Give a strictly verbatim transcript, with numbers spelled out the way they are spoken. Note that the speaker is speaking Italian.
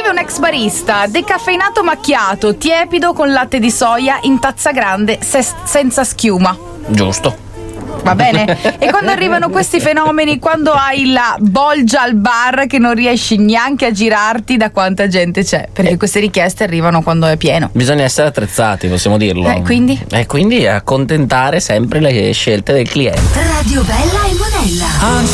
Scrive un ex barista: decaffeinato macchiato, tiepido con latte di soia in tazza grande, se- senza schiuma. Giusto. Va bene? E quando arrivano questi fenomeni, quando hai la bolgia al bar che non riesci neanche a girarti da quanta gente c'è, perché Eh. queste richieste arrivano quando è pieno. Bisogna essere attrezzati, possiamo dirlo. Eh, quindi? E quindi accontentare sempre le scelte del cliente. Radio Bella e Monella.